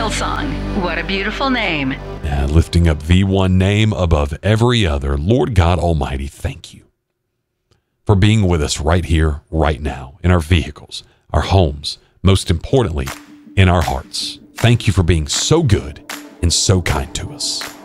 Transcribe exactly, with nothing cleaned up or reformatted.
Hillsong. What a beautiful name. And lifting up V one name above every other. Lord God Almighty, thank you for being with us right here, right now, in our vehicles, our homes, most importantly, in our hearts. Thank you for being so good and so kind to us.